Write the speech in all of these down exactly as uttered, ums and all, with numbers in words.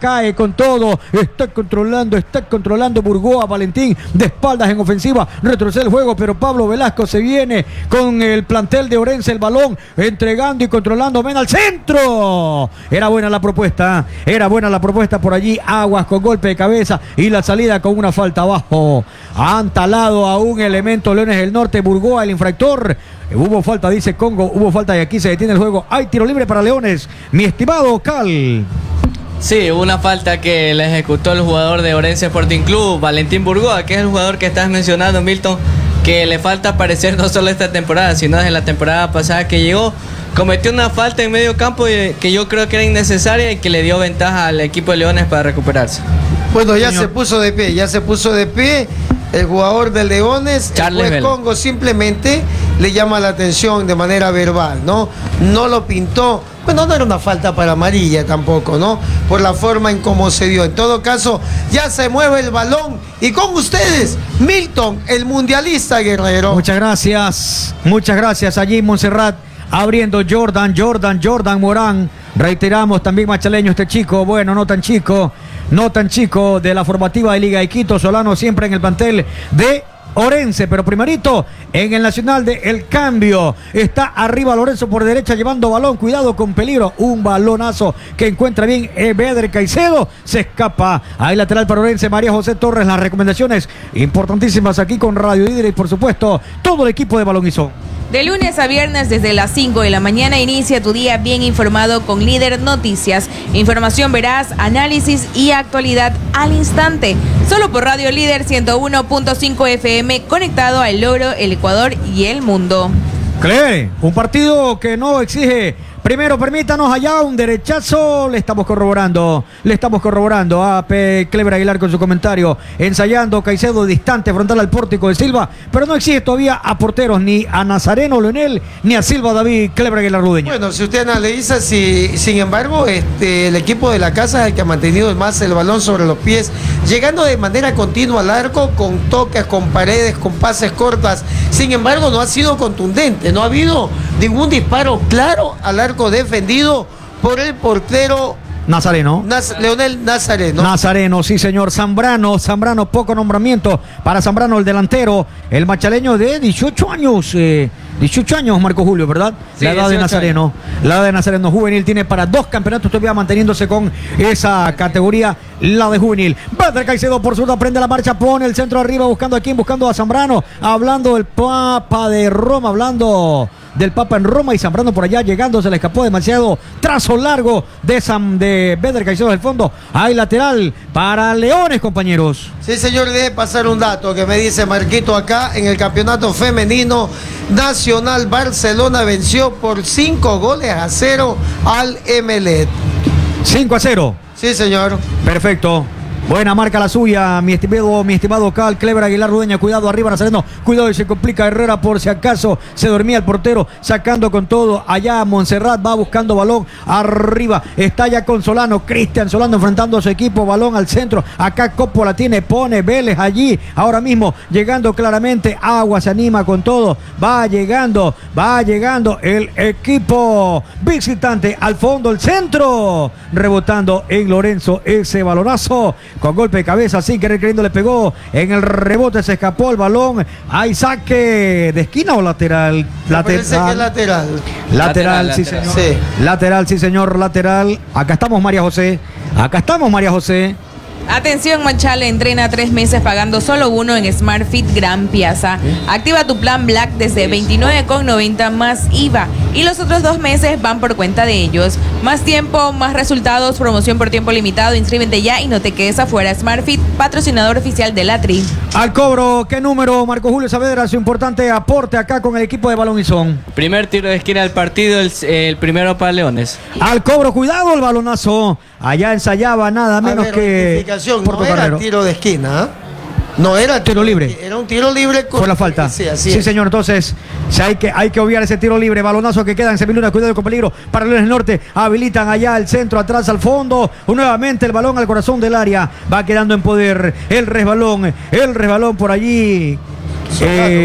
cae con todo, está controlando, está controlando Burgoa, Valentín de espaldas en ofensiva, retrocede el juego, pero Pablo Velasco se viene con el plantel de Orense, el balón, entregando y controlando, ven al centro. Era buena la propuesta, era buena la propuesta por allí, Aguas con golpe de cabeza y la salida con una falta abajo. Han talado a un elemento Leones del Norte, Burgoa, el infractor. Hubo falta, dice Congo, hubo falta y aquí se detiene el juego. Hay tiro libre para Leones, mi estimado Cal. Sí, hubo una falta que le ejecutó el jugador de Orense Sporting Club, Valentín Burgoa, que es el jugador que estás mencionando, Milton, que le falta aparecer no solo esta temporada, sino desde la temporada pasada que llegó. Cometió una falta en medio campo que yo creo que era innecesaria y que le dio ventaja al equipo de Leones para recuperarse. Bueno, ya Señor. se puso de pie, ya se puso de pie el jugador de Leones. Charles el juez Congo simplemente le llama la atención de manera verbal, ¿no? No lo pintó. Bueno, no era una falta para amarilla tampoco, ¿no? Por la forma en cómo se dio. En todo caso, ya se mueve el balón. Y con ustedes, Milton, el mundialista guerrero. Muchas gracias, muchas gracias. Allí Montserrat abriendo Jordan, Jordan, Jordan Morán. Reiteramos también Machaleño, este chico, bueno, no tan chico, no tan chico, de la formativa de Liga de Quito. Solano siempre en el plantel de Orense, pero primerito en el Nacional de El Cambio. Está arriba Lorenzo por derecha llevando balón, cuidado con peligro, un balonazo que encuentra bien Beder Caicedo, se escapa. Ahí lateral para Orense, María José Torres. Las recomendaciones importantísimas aquí con Radio Líder y por supuesto todo el equipo de Balonizón. De lunes a viernes desde las cinco de la mañana inicia tu día bien informado con Líder Noticias. Información veraz, análisis y actualidad al instante. Solo por Radio Líder ciento uno punto cinco F M, conectado al Logro, el Ecuador y el mundo. Clebre, un partido que no exige. Primero, permítanos allá un derechazo. Le estamos corroborando. Le estamos corroborando a P. Cleber Aguilar con su comentario. Ensayando Caicedo distante, frontal al pórtico de Silva. Pero no exige todavía a porteros, ni a Nazareno Leonel, ni a Silva David Cleber Aguilar Rudeña. Bueno, si usted analiza, si, sin embargo, este, el equipo de la casa es el que ha mantenido más el balón sobre los pies, llegando de manera continua al arco, con toques, con paredes, con pases cortas. Sin embargo, no ha sido contundente. No ha habido ningún disparo claro al arco defendido por el portero Nazareno. Naz Leonel Nazareno. Nazareno, sí señor. Zambrano, Zambrano, poco nombramiento para Zambrano, el delantero, el machaleño de dieciocho años. Eh, dieciocho años, Marco Julio, ¿verdad? Sí, la edad de Nazareno. Años. La edad de Nazareno juvenil tiene para dos campeonatos todavía manteniéndose con esa categoría, la de juvenil. Beder Caicedo por zurda, prende la marcha, pone el centro arriba, buscando a quién, buscando a Zambrano, hablando del Papa de Roma, hablando del Papa en Roma, y Zambrano por allá llegando, se le escapó demasiado, trazo largo de Sam, de Beder Caicedo del fondo. Hay lateral para Leones, compañeros. Sí, señor, deje pasar un dato que me dice Marquito acá. En el campeonato femenino Nacional, Barcelona venció por cinco goles a cero al Emelec. cinco a cero. Sí, señor. Perfecto. Buena marca la suya, mi estimado, mi estimado Cal Cleber Aguilar Rudeña. Cuidado arriba, Nazareno. Cuidado y se complica Herrera por si acaso se dormía el portero. Sacando con todo. Allá Montserrat va buscando balón arriba. Está ya con Solano. Cristian Solano enfrentando a su equipo. Balón al centro. Acá Coppola tiene, pone Vélez allí. Ahora mismo llegando claramente. Agua se anima con todo. Va llegando, va llegando el equipo visitante al fondo, el centro. Rebotando en Lorenzo ese balonazo. Con golpe de cabeza, sin querer queriendo, le pegó en el rebote, se escapó el balón. Hay saque de esquina o lateral. Lateral. Que lateral. Lateral, lateral, sí, lateral. señor. Sí. Lateral, sí, señor, lateral. Acá estamos, María José. Acá estamos, María José. Atención, Machala, entrena tres meses pagando solo uno en Smart Fit Gran Piazza. Activa tu plan Black desde veintinueve con noventa más I V A y los otros dos meses van por cuenta de ellos. Más tiempo, más resultados, promoción por tiempo limitado. Inscríbete ya y no te quedes afuera. Smart Fit, patrocinador oficial de la Tri. Al cobro, ¿qué número? Marco Julio Saavedra, su importante aporte acá con el equipo de Balonizón. Primer tiro de esquina del partido, el, el primero para Leones. Al cobro, cuidado el balonazo. Allá ensayaba nada menos ver, que no era Carrero. Tiro de esquina, ¿eh? No era tiro, tiro libre. Era un tiro libre con... Fue la falta. Sí, así sí es. señor. Entonces, hay que, hay que obviar ese tiro libre. Balonazo que queda en Semiluna. Cuidado con peligro para Leones del Norte. Habilitan allá el centro, atrás al fondo. Nuevamente el balón al corazón del área. Va quedando en poder el resbalón. El resbalón por allí. Eh,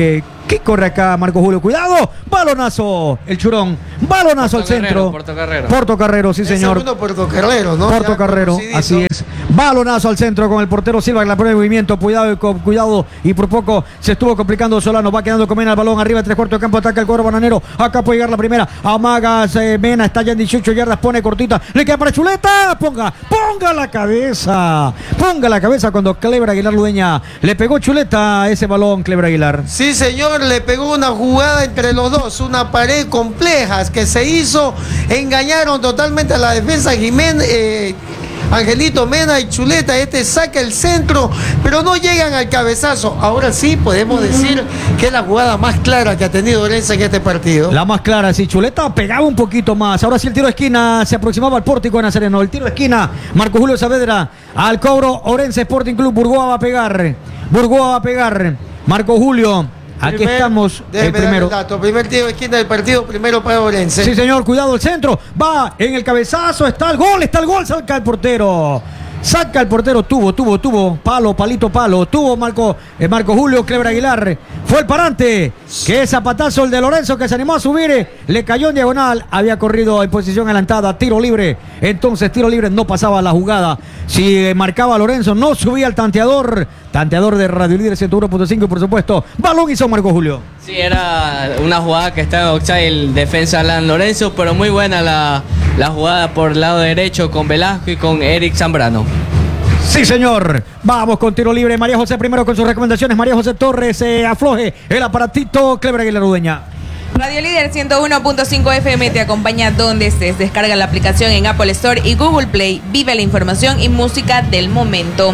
¿Qué corre acá Marco Julio? Cuidado, balonazo, el churón, balonazo al centro. Portocarrero. Portocarrero, sí señor. Portocarrero, ¿no? Portocarrero, así es. Balonazo al centro con el portero Silva en la prueba de movimiento. Cuidado, y con, cuidado. Y por poco se estuvo complicando Solano. Va quedando con Mena el balón arriba, tres cuartos de campo. Ataca el cuadro bananero. Acá puede llegar la primera. Amagas eh, Mena. Está ya en dieciocho yardas. Pone cortita. Le queda para Chuleta. Ponga, ponga la cabeza. Ponga la cabeza cuando Cleber Aguilar Ludeña le pegó Chuleta a ese balón, Cleber Aguilar. Sí, señor. Le pegó una jugada entre los dos. Una pared compleja que se hizo. Engañaron totalmente a la defensa Jiménez. Eh, Angelito Mena y Chuleta, este saca el centro, pero no llegan al cabezazo. Ahora sí podemos decir que es la jugada más clara que ha tenido Orense en este partido. La más clara, sí, Chuleta pegaba un poquito más. Ahora sí el tiro de esquina se aproximaba al pórtico de Nazareno. El tiro de esquina, Marco Julio Saavedra al cobro. Orense Sporting Club, Burgoa va a pegar. Burgoa va a pegar. Marco Julio. Aquí Primer, estamos, el primero. El dato, primer tiro de esquina del partido, primero para Orense. Sí, señor, cuidado el centro. Va en el cabezazo, está el gol, está el gol, saca el portero. Saca el portero, tuvo, tuvo, tuvo, palo, palito, palo, tuvo Marco, eh, Marco Julio Cleber Aguilar, fue el parante, que es zapatazo el de Lorenzo que se animó a subir, eh, le cayó en diagonal, había corrido en posición adelantada, tiro libre, entonces tiro libre, no pasaba la jugada, si eh, marcaba Lorenzo, no subía el tanteador, tanteador de Radio Líder ciento uno punto cinco y por supuesto, balón hizo Marco Julio. Sí, era una jugada que está en offside el defensa Alan Lorenzo, pero muy buena la, la jugada por el lado derecho con Velasco y con Eric Zambrano. Sí, señor. Vamos con tiro libre. María José primero con sus recomendaciones. María José Torres, eh, afloje el aparatito. Cleber Aguilar Ludeña. Radio Líder ciento uno punto cinco F M te acompaña donde estés. Descarga la aplicación en Apple Store y Google Play. Vive la información y música del momento.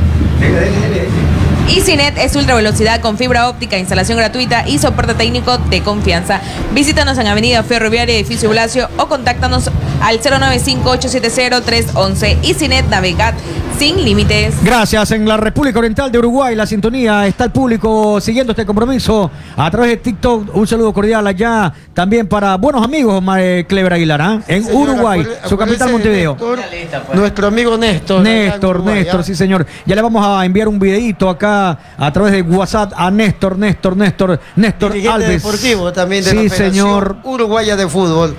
EasyNet es ultra velocidad con fibra óptica, instalación gratuita y soporte técnico de confianza. Visítanos en Avenida Ferroviaria, Edificio Blasio o contáctanos al cero nueve cinco, ocho siete cero, tres uno uno. EasyNet, navegad sin límites. Gracias. En la República Oriental de Uruguay, la sintonía, está el público siguiendo este compromiso a través de TikTok. Un saludo cordial allá también para buenos amigos, eh, Cleber Aguilar, ¿eh? En señor, Uruguay, acuérdese, su capital Montevideo. Néstor, lista, pues. Nuestro amigo Néstor. Néstor, Uruguay, Néstor, ¿eh? sí señor. Ya le vamos a enviar un videito acá a través de WhatsApp a Néstor, Néstor, Néstor, Néstor Dirigente Alves. deportivo también de sí, la Federación señor. Uruguaya de Fútbol.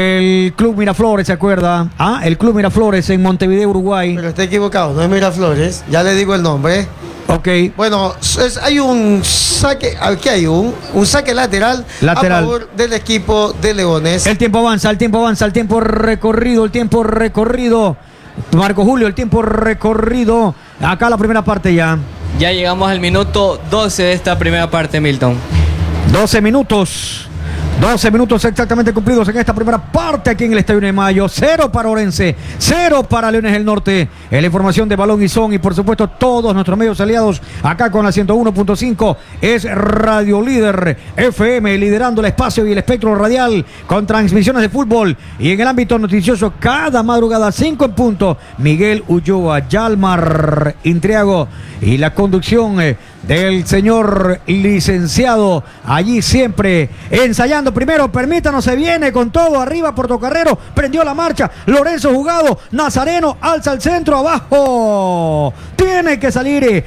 El Club Miraflores, ¿se acuerda? Ah, el Club Miraflores en Montevideo, Uruguay. Pero está equivocado, no es Miraflores. Ya le digo el nombre. Ok. Bueno, es- hay un saque, aquí hay un, un saque lateral, Lateral. a favor del equipo de Leones. El tiempo avanza, el tiempo avanza, el tiempo recorrido, el tiempo recorrido. Marco Julio, el tiempo recorrido. Acá la primera parte ya. Ya llegamos al minuto doce de esta primera parte, Milton. doce minutos. doce minutos exactamente cumplidos en esta primera parte aquí en el Estadio de Mayo. Cero para Orense, cero para Leones del Norte. En la información de Balón y Son y por supuesto todos nuestros medios aliados acá con la ciento uno punto cinco es Radio Líder F M, liderando el espacio y el espectro radial con transmisiones de fútbol. Y en el ámbito noticioso, cada madrugada cinco en punto, Miguel Ulloa, Yalmar Intriago y la conducción eh, del señor licenciado allí siempre ensayando. Primero, permítanos, se viene con todo arriba Portocarrero, prendió la marcha, Lorenzo jugado, Nazareno alza el centro, abajo tiene que salir eh,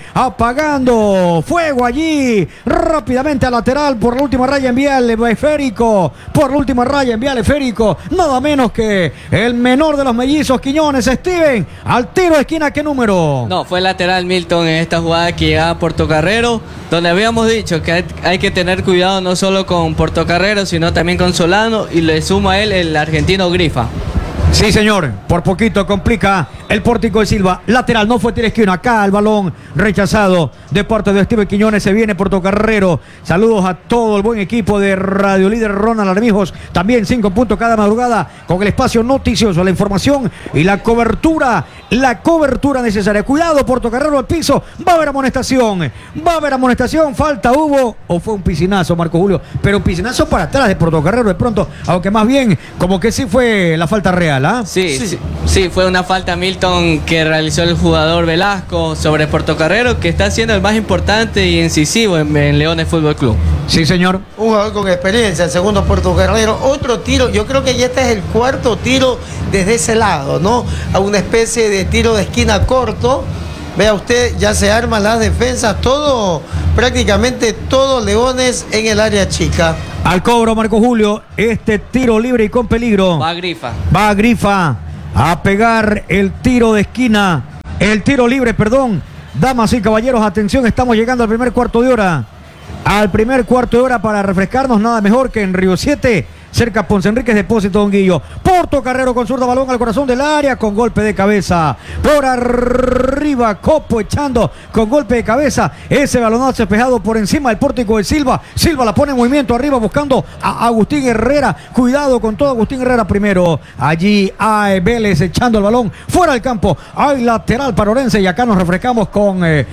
apagando fuego allí rápidamente a lateral por la última raya en vial esférico, por la última raya en vial esférico, nada menos que el menor de los mellizos, Quiñones, Steven, al tiro de esquina. ¿Qué número? No, fue lateral Milton en esta jugada que llegaba a Portocarrero, donde habíamos dicho que hay, hay que tener cuidado no solo con Portocarrero, sino también con Solano, y le suma a él el argentino Grifa. Sí, señor, por poquito complica el pórtico de Silva. Lateral, no fue tiro de esquina. Acá el balón rechazado de parte de Steven Quiñones. Se viene Portocarrero. Saludos a todo el buen equipo de Radio Líder, Ronald Armijos. También cinco puntos cada madrugada con el espacio noticioso, la información y la cobertura. La cobertura necesaria. Cuidado, Portocarrero al piso. Va a haber amonestación. Va a haber amonestación. Falta hubo o fue un piscinazo, Marco Julio. Pero un piscinazo para atrás de Portocarrero de pronto. Aunque más bien como que sí fue la falta real. ¿Ah? Sí, sí, sí, fue una falta Milton que realizó el jugador Velasco sobre Portocarrero, que está siendo el más importante y incisivo en, en Leones Fútbol Club. Sí, señor. Un jugador con experiencia, el segundo Portocarrero. Otro tiro, yo creo que ya este es el cuarto tiro desde ese lado, ¿no? A una especie de tiro de esquina corto. Vea usted, ya se arman las defensas, todo prácticamente todos Leones en el área chica. Al cobro, Marco Julio, este tiro libre y con peligro. Va a Grifa. Va a Grifa a pegar el tiro de esquina. El tiro libre, perdón. Damas y caballeros, atención, estamos llegando al primer cuarto de hora. Al primer cuarto de hora para refrescarnos, nada mejor que en Río siete. Cerca Ponce Enríquez, Depósito Don Guillo. Porto Carrero con zurda, balón al corazón del área con golpe de cabeza. Por arriba, Copo echando con golpe de cabeza. Ese balonazo despejado por encima del pórtico de Silva. Silva la pone en movimiento arriba buscando a Agustín Herrera. Cuidado con todo, Agustín Herrera primero. Allí hay Vélez echando el balón fuera del campo. Hay lateral para Orense y acá nos refrescamos con eh,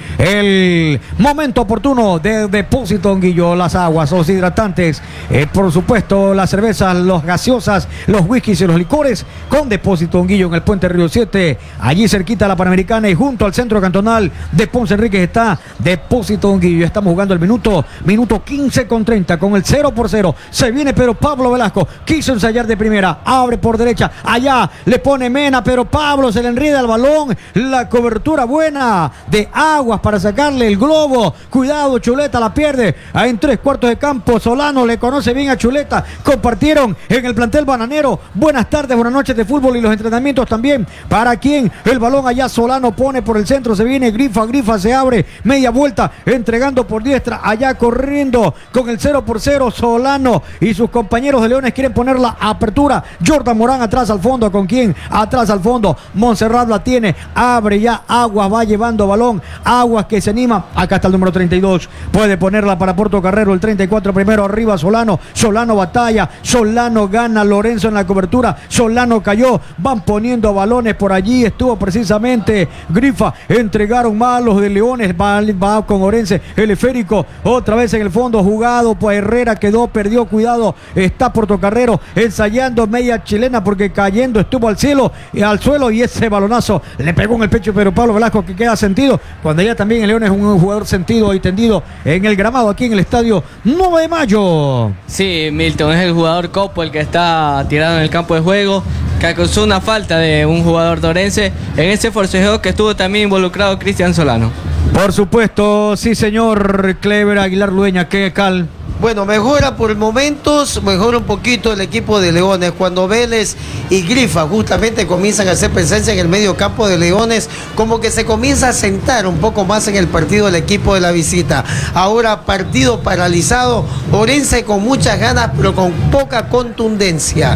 el momento oportuno de Depósito Don Guillo. Las aguas, los hidratantes, eh, por supuesto la cerveza, los gaseosas, los whiskies y los licores con Depósito Don Guillo en el Puente Río siete, allí cerquita a la Panamericana y junto al centro cantonal de Ponce Enríquez está Depósito Don Guillo. Estamos jugando el minuto, minuto quince con treinta con el cero por cero. Se viene pero Pablo Velasco quiso ensayar de primera, abre por derecha, allá le pone Mena, pero Pablo se le enreda el balón, la cobertura buena de Aguas para sacarle el globo. Cuidado, Chuleta la pierde, ahí en tres cuartos de campo. Solano le conoce bien a Chuleta, compartió en el plantel bananero. Buenas tardes, buenas noches de fútbol y los entrenamientos también. ¿Para quién? El balón allá Solano pone por el centro, se viene Grifa, Grifa se abre, media vuelta, entregando por diestra, allá corriendo con el cero por cero. Solano y sus compañeros de Leones quieren poner la apertura. Jordan Morán atrás al fondo, ¿con quién? Atrás al fondo, Montserrat la tiene, abre ya, Aguas va llevando balón, Aguas que se anima, acá está el número treinta y dos, puede ponerla para Porto Carrero, el treinta y cuatro primero, arriba Solano, Solano batalla, Solano gana, Lorenzo en la cobertura, Solano cayó, van poniendo balones por allí, estuvo precisamente Grifa, entregaron mal los de Leones, va, va con Orense, el esférico, otra vez en el fondo, jugado, pues Herrera quedó, perdió, cuidado, está Portocarrero ensayando media chilena porque cayendo estuvo al cielo, y al suelo y ese balonazo le pegó en el pecho, pero Pablo Velasco que queda sentido, cuando ya también el León es un jugador sentido y tendido en el gramado aquí en el estadio nueve de mayo. Sí, Milton, es el jugador Copo el que está tirado en el campo de juego, que acusó una falta de un jugador de Orense en ese forcejeo que estuvo también involucrado Cristian Solano. Por supuesto, sí señor. Clever Aguilar Ludeña, ¿qué cal? Bueno, mejora por momentos, mejora un poquito el equipo de Leones. Cuando Vélez y Grifa justamente comienzan a hacer presencia en el medio campo de Leones, como que se comienza a sentar un poco más en el partido del equipo de la visita. Ahora partido paralizado, Orense con muchas ganas, pero con poca contundencia.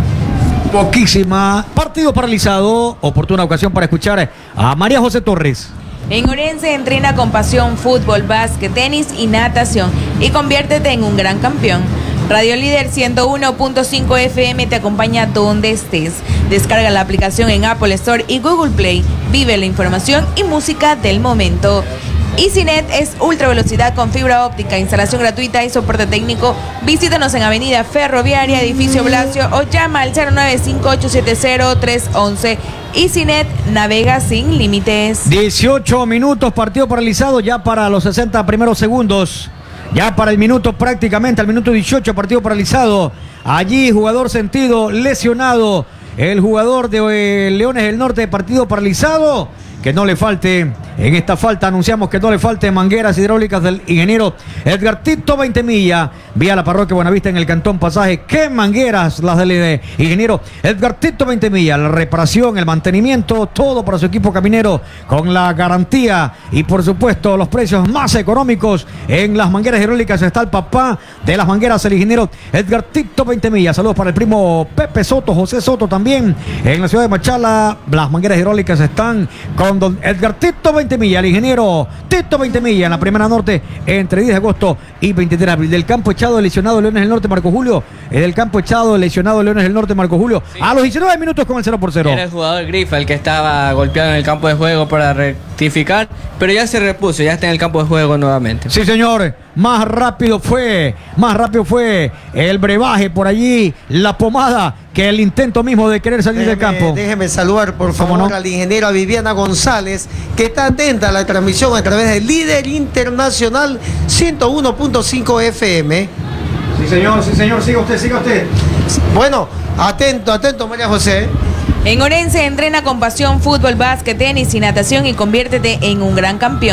Poquísima. Partido paralizado. Oportuna ocasión para escuchar a María José Torres. En Orense entrena con pasión fútbol, básquet, tenis y natación y conviértete en un gran campeón. Radio Líder ciento uno punto cinco F M te acompaña donde estés. Descarga la aplicación en Apple Store y Google Play. Vive la información y música del momento. EasyNet es ultra velocidad con fibra óptica, instalación gratuita y soporte técnico. Visítanos en Avenida Ferroviaria, Edificio Blasio o llama al cero nueve cinco ocho siete cero tres once. EasyNet navega sin límites. dieciocho minutos, partido paralizado ya para los sesenta primeros segundos. Ya para el minuto prácticamente, al minuto dieciocho, partido paralizado. Allí jugador sentido, lesionado. El jugador de eh, Leones del Norte, partido paralizado. Que no le falte, en esta falta anunciamos que no le falte mangueras hidráulicas del ingeniero Edgar Tito Veintemilla, vía la parroquia Buenavista en el Cantón Pasaje. ¿Qué mangueras las del eh, ingeniero Edgar Tito Veintemilla? La reparación, el mantenimiento, todo para su equipo caminero con la garantía y por supuesto los precios más económicos. En las mangueras hidráulicas está el papá de las mangueras, el ingeniero Edgar Tito Veintemilla. Saludos para el primo Pepe Soto, José Soto también. En la ciudad de Machala, las mangueras hidráulicas están con don Edgar Tito Veintemilla, el ingeniero Tito Veintemilla en la Primera Norte entre diez de agosto y veintitrés de abril. Del campo echado, lesionado Leones del Norte, Marco Julio. Del campo echado, lesionado Leones del Norte, Marco Julio. Sí. A los diecinueve minutos con el cero por cero. Era el jugador Grifa el que estaba golpeado en el campo de juego para rectificar, pero ya se repuso, ya está en el campo de juego nuevamente. Sí, señor. Más rápido fue, más rápido fue el brebaje por allí, la pomada, que el intento mismo de querer salir déjeme, del campo. Déjeme saludar, por favor, no? al ingeniero Viviana González, que está atenta a la transmisión a través del Líder Internacional ciento uno punto cinco F M. Sí, señor, sí, señor, siga usted, siga usted. Bueno, atento, atento, María José. En Orense entrena con pasión fútbol, básquet, tenis y natación y conviértete en un gran campeón.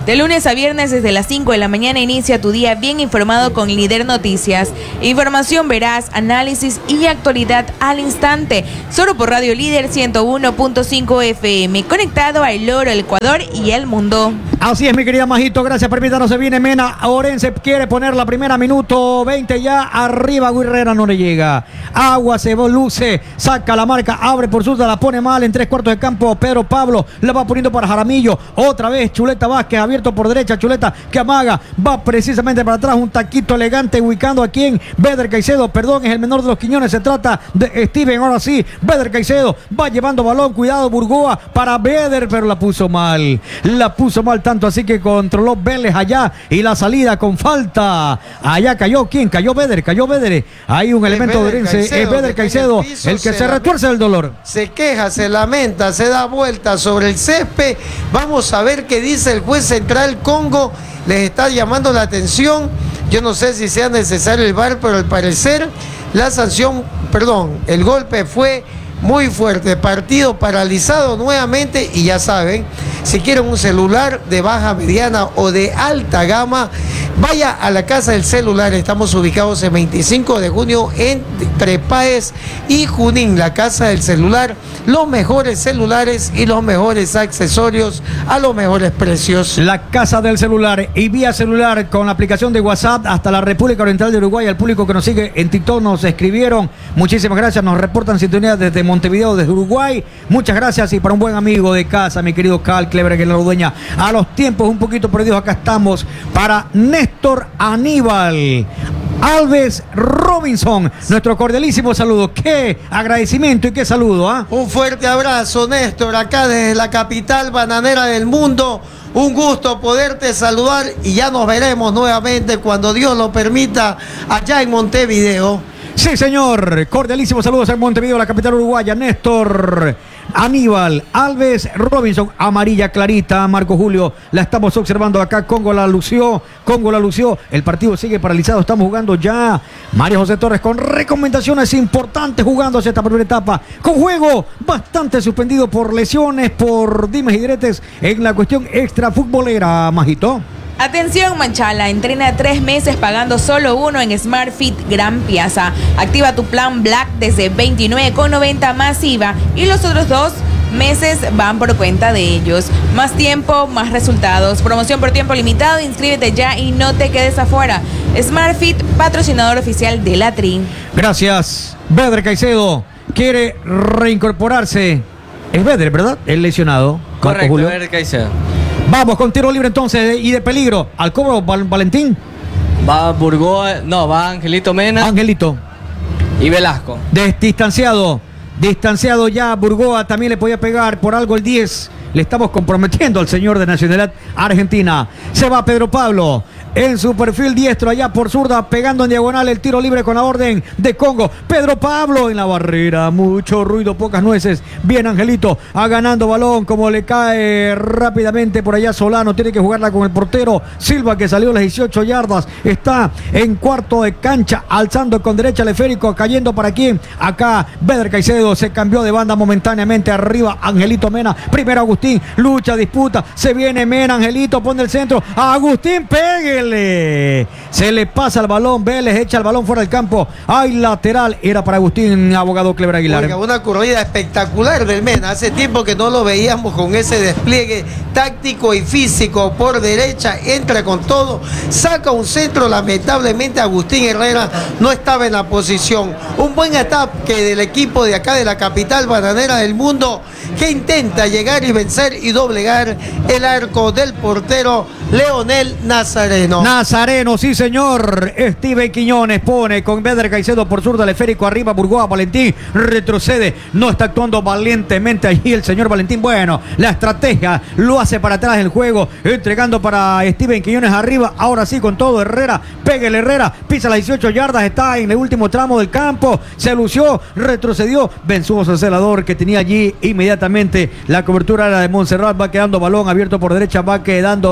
De lunes a viernes desde las cinco de la mañana inicia tu día bien informado con Líder Noticias. Información veraz, análisis y actualidad al instante. Solo por Radio Líder ciento uno punto cinco F M. Conectado a El Oro, el Ecuador y el mundo. Así es, mi querida Majito, gracias. Permítanos, se viene Mena. Orense quiere poner la primera, minuto veinte ya. Arriba, Guerrera no le llega. Agua se luce, saca la marca, abre por zurda, la pone mal en tres cuartos de campo. Pedro Pablo la va poniendo para Jaramillo. Otra vez Chuleta Vázquez, abierto por derecha. Chuleta que amaga, va precisamente para atrás. Un taquito elegante, ubicando aquí en Beder Caicedo. Perdón, es el menor de los Quiñones. Se trata de Steven. Ahora sí, Beder Caicedo va llevando balón. Cuidado, Burgoa para Beder, pero la puso mal. La puso mal tanto así que controló Vélez allá. Y la salida con falta. Allá cayó, ¿quién? Cayó Beder, cayó Beder. Hay un elemento de Orense. Es Beder Caicedo, el, el que se retuerce del dolor. Se queja, se lamenta, se da vuelta sobre el césped. Vamos a ver qué dice el juez central. Congo les está llamando la atención. Yo no sé si sea necesario el V A R, pero al parecer la sanción, perdón, el golpe fue muy fuerte. Partido paralizado nuevamente. Y ya saben, si quieren un celular de baja, mediana o de alta gama, vaya a la Casa del Celular. Estamos ubicados en veinticinco de junio entre Páez y Junín. La Casa del Celular, los mejores celulares y los mejores accesorios a los mejores precios. La Casa del Celular y vía celular con la aplicación de WhatsApp hasta la República Oriental de Uruguay. Al público que nos sigue en TikTok nos escribieron. Muchísimas gracias. Nos reportan sintonía desde Montevideo, desde Uruguay. Muchas gracias. Y para un buen amigo de casa, mi querido Cal Clever, que es la dueña, a los tiempos un poquito perdidos, acá estamos para Néstor Aníbal Alves Robinson, nuestro cordialísimo saludo. Qué agradecimiento y qué saludo, ¿ah? ¿eh? Un fuerte abrazo, Néstor, acá desde la capital bananera del mundo. Un gusto poderte saludar y ya nos veremos nuevamente cuando Dios lo permita allá en Montevideo. Sí, señor. Cordialísimos saludos en Montevideo, la capital uruguaya. Néstor Aníbal Alves Robinson, amarilla clarita, Marco Julio, la estamos observando acá. Congo la lució, Congo la lució. El partido sigue paralizado, estamos jugando ya. María José Torres con recomendaciones importantes jugándose esta primera etapa, con juego bastante suspendido por lesiones, por dimes y diretes en la cuestión extra futbolera, Majito. Atención, Machala, entrena tres meses pagando solo uno en Smart Fit Gran Piazza. Activa tu plan Black desde veintinueve con noventa más I V A y los otros dos meses van por cuenta de ellos. Más tiempo, más resultados. Promoción por tiempo limitado, inscríbete ya y no te quedes afuera. Smart Fit, patrocinador oficial de la Tri. Gracias. Beder Caicedo quiere reincorporarse. Es Beder, ¿verdad? El lesionado. Correcto, Beder Caicedo. Vamos con tiro libre entonces y de peligro. Al cobro, Valentín. Va Burgoa, no, va Angelito Mena. Angelito. Y Velasco. Distanciado. Distanciado ya. Burgoa también le podía pegar por algo el diez. Le estamos comprometiendo al señor de Nacionalidad Argentina. Se va Pedro Pablo en su perfil diestro, allá por zurda, pegando en diagonal el tiro libre con la orden de Congo. Pedro Pablo en la barrera, mucho ruido, pocas nueces. Bien, Angelito, a ganando balón, como le cae rápidamente por allá Solano, tiene que jugarla con el portero Silva, que salió a las dieciocho yardas, está en cuarto de cancha, alzando con derecha el esférico, cayendo para quién, acá Beder Caicedo, se cambió de banda momentáneamente, arriba Angelito Mena, primero Agustín, lucha, disputa, se viene Mena, Angelito, pone el centro, Agustín, pegue. Se le pasa el balón, Vélez echa el balón fuera del campo. Hay lateral, era para Agustín, abogado Cleber Aguilar. Oiga, una corrida espectacular del Mena. Hace tiempo que no lo veíamos con ese despliegue táctico y físico por derecha. Entra con todo, saca un centro. Lamentablemente Agustín Herrera no estaba en la posición. Un buen ataque del equipo de acá de la capital bananera del mundo, que intenta llegar y vencer y doblegar el arco del portero Leonel Nazareno. Nazareno, sí señor. Steven Quiñones pone con Beder Caicedo por zurda, el esférico arriba, Burgoa, Valentín retrocede, no está actuando valientemente allí el señor Valentín. Bueno, la estrategia lo hace para atrás el juego, entregando para Steven Quiñones arriba, ahora sí con todo Herrera, pega el Herrera, pisa las dieciocho yardas, está en el último tramo del campo, se lució, retrocedió, Benzuoso celador que tenía allí inmediatamente la cobertura era de Montserrat, va quedando balón abierto por derecha, va quedando el esférico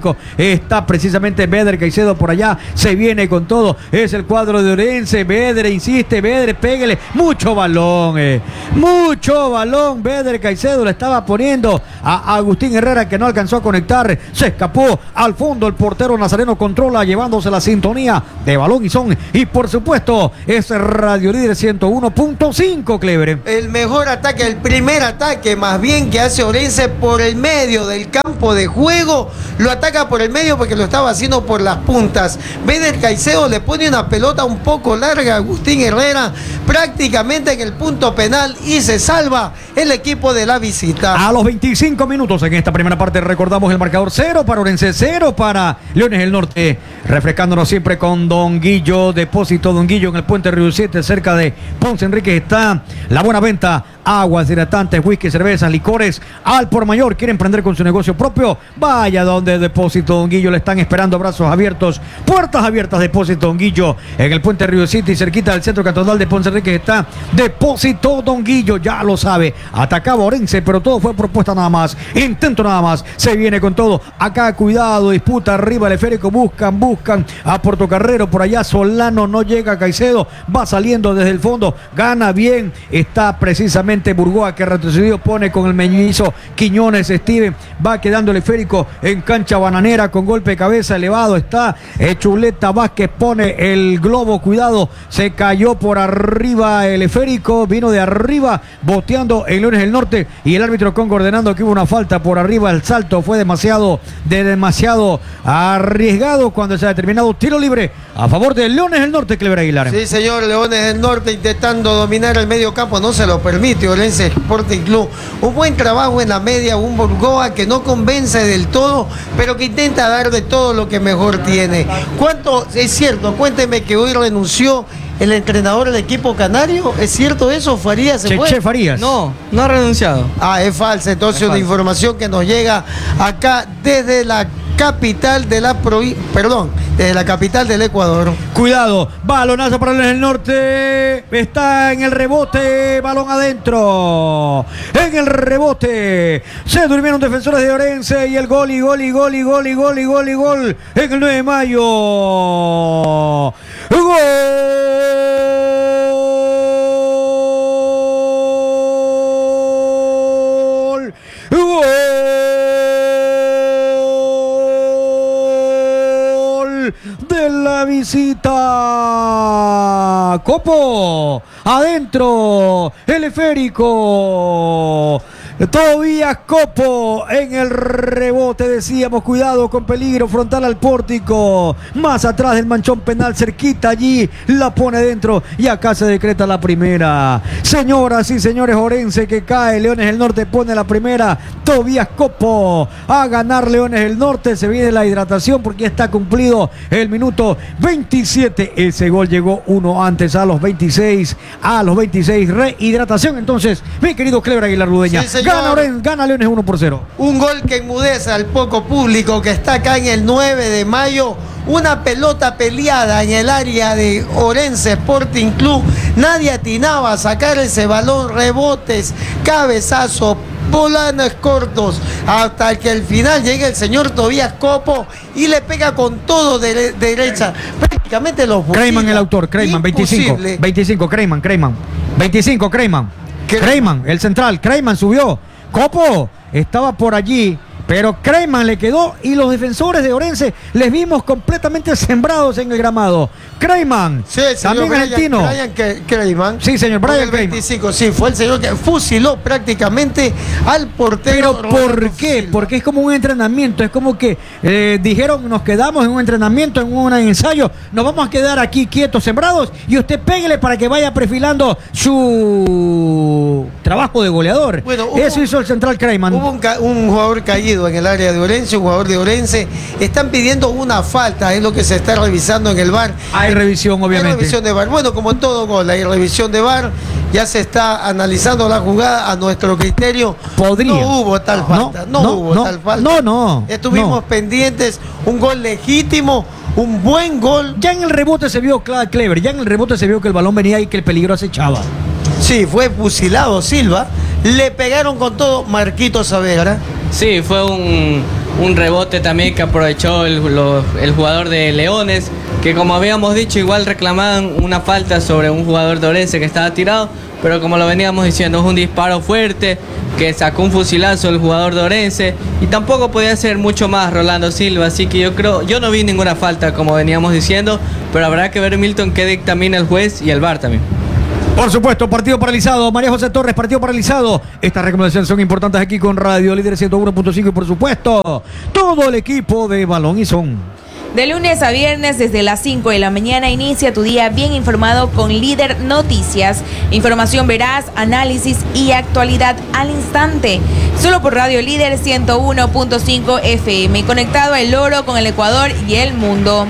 esférico. Está precisamente Beder Caicedo por allá. Se viene con todo. Es el cuadro de Orense. Beder insiste. Beder, pégale. Mucho balón. Eh. Mucho balón. Beder Caicedo le estaba poniendo a Agustín Herrera, que no alcanzó a conectar. Se escapó al fondo. El portero nazareno controla, llevándose la sintonía de balón y son. Y por supuesto, es Radio Líder ciento uno punto cinco, Clever. El mejor ataque, el primer ataque más bien que hace Orense por el medio del campo de juego. Lo ataca por el medio porque lo estaba haciendo por las puntas. Beder Caicedo le pone una pelota un poco larga a Agustín Herrera, prácticamente en el punto penal, y se salva el equipo de la visita. A los veinticinco minutos en esta primera parte recordamos el marcador: cero para Orense, cero para Leones del Norte. Refrescándonos siempre con Don Guillo, depósito Don Guillo en el puente Río siete, cerca de Ponce Enríquez. Está la buena venta, aguas hidratantes, whisky, cervezas, licores al por mayor. ¿Quieren emprender con su negocio propio? Vaya donde Depósito Don Guillo le están esperando, brazos abiertos, puertas abiertas. Depósito Don Guillo en el puente Río City, cerquita del centro cantonal de Ponce Enríquez. Está Depósito Don Guillo, ya lo sabe. Atacaba Orense, pero todo fue propuesta nada más, intento nada más. Se viene con todo. Acá cuidado, disputa arriba el esférico, buscan, buscan a Portocarrero. Por allá Solano, no llega Caicedo, va saliendo desde el fondo, gana bien. Está precisamente Burgoa, que retrocedió, pone con el mellizo Quiñones. Steven va quedando el esférico en cancha bananera con golpe de cabeza elevado. Está eh, Chuleta Vázquez, pone el globo, cuidado, se cayó por arriba el esférico, vino de arriba boteando en Leones del Norte, y el árbitro Congo ordenando que hubo una falta por arriba. El salto fue demasiado de demasiado arriesgado cuando se ha determinado tiro libre a favor de Leones del Norte, Cleber Aguilar. Sí, señor, Leones del Norte intentando dominar el medio campo, no se lo permite Orense Sporting Club. Un buen trabajo en la media, un Burgoa que no convence del todo, pero que intenta dar de todo lo que mejor tiene. ¿Cuánto? Es cierto, cuénteme que hoy renunció el entrenador del equipo canario. ¿Es cierto eso? ¿Farías se Che, fue? Che Farías. No, no ha renunciado. Ah, es falsa. Entonces, Es una falsa. información que nos llega acá desde la capital de la provincia, perdón, desde la capital del Ecuador. Cuidado, balonazo para Leones del Norte. Está en el rebote, balón adentro. En el rebote se durmieron defensores de Orense, y el gol y gol y gol y gol y gol y gol y gol en el nueve de mayo. ¡Gol! ¡Gol! De la visita. Copo, adentro, el esférico. Tobías Copo en el rebote, decíamos, cuidado con peligro frontal al pórtico, más atrás del manchón penal, cerquita allí, la pone dentro, y acá se decreta la primera. Señoras y señores, Orense que cae, Leones del Norte pone la primera. Tobías Copo a ganar Leones del Norte. Se viene la hidratación porque ya está cumplido el minuto veintisiete. Ese gol llegó uno antes, a los veintiséis, a los veintiséis, rehidratación. Entonces, mi querido Cleber Aguilar Ludeña, Sí, gana, Oren, gana Leones uno por cero. Un gol que enmudece al poco público que está acá en el nueve de mayo. Una pelota peleada en el área de Orense Sporting Club. Nadie atinaba a sacar ese balón, rebotes, cabezazo, volanos cortos, hasta que al final llega el señor Tobías Copo y le pega con todo de, de derecha. Prácticamente los Creyman el autor, Creyman, veinticinco, Imposible. veinticinco, Creyman, Creyman, veinticinco, Creyman, Creyman, el central, Creyman subió, Copo estaba por allí, pero Creyman le quedó, y los defensores de Orense les vimos completamente sembrados en el gramado. Creyman, Sí, el señor también Brian, argentino. Brian Cre- Creyman. Sí, señor, Con Brian el Creyman. veinticinco, sí, fue el señor que fusiló prácticamente al portero. Pero ¿por Roberto qué? Silva. Porque es como un entrenamiento, es como que eh, dijeron, nos quedamos en un entrenamiento, en un ensayo, nos vamos a quedar aquí quietos, sembrados, y usted péguele para que vaya perfilando su trabajo de goleador. Bueno, hubo- Eso hizo el central Creyman. Hubo un, ca- un jugador caído en el área de Orense, un jugador de Orense. Están pidiendo una falta, es lo que se está revisando en el V A R. Hay revisión, obviamente. Hay revisión de V A R. Bueno, como en todo gol, hay revisión de V A R. Ya se está analizando la jugada a nuestro criterio. Podría. No hubo tal No, falta. No, no, hubo no, tal falta. no, no, Estuvimos no. pendientes. Un gol legítimo, un buen gol. Ya en el rebote se vio cla- Clever, ya en el rebote se vio que el balón venía y que el peligro acechaba. Sí, fue fusilado Silva. Le pegaron con todo Marquito Saavedra. Sí, fue un, un rebote también que aprovechó el, lo, el jugador de Leones, que como habíamos dicho, igual reclamaban una falta sobre un jugador de Orense que estaba tirado, pero como lo veníamos diciendo, es un disparo fuerte que sacó un fusilazo el jugador de Orense y tampoco podía hacer mucho más Rolando Silva, así que yo creo, yo no vi ninguna falta como veníamos diciendo, pero habrá que ver, Milton, qué dictamina el juez y el V A R también. Por supuesto, partido paralizado. María José Torres, partido paralizado. Estas recomendaciones son importantes aquí con Radio Líder ciento uno punto cinco y por supuesto, todo el equipo de Balón y Son. De lunes a viernes desde las cinco de la mañana inicia tu día bien informado con Líder Noticias. Información veraz, análisis y actualidad al instante. Solo por Radio Líder ciento uno punto cinco F M. Conectado El Oro con el Ecuador y el mundo.